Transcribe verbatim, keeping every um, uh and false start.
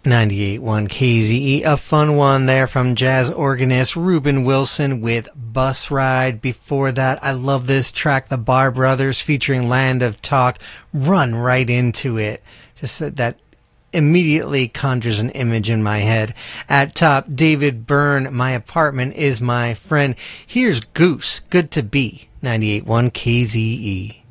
ninety-eight point one K Z E, a fun one there from jazz organist Reuben Wilson with Bus Ride. Before that, I love this track, the Bar Brothers featuring Land of Talk. Run right into it. Just that immediately conjures an image in my head. At top, David Byrne, My Apartment Is My Friend. Here's Goose, Good to Be, ninety-eight point one K Z E.